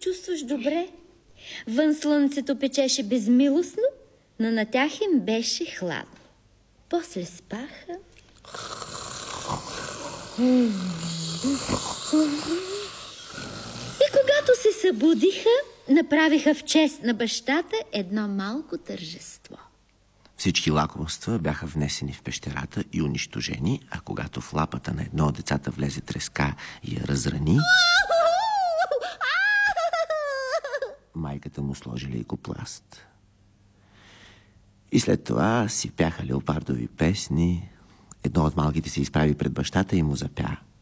чувстваш добре. Вън слънцето печеше безмилостно, но на тях им беше хладно. После спаха. И когато се събудиха, направиха в чест на бащата едно малко тържество. Всички лакомства бяха внесени в пещерата и унищожени, а когато в лапата на едно от децата влезе треска и я разрани, майката му сложи лейкопласт. И след това си пяха леопардови песни. Едно от малките се изправи пред бащата и му запя: